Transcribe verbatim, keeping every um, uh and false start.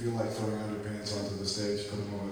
feel like throwing underpants onto the stage, put them over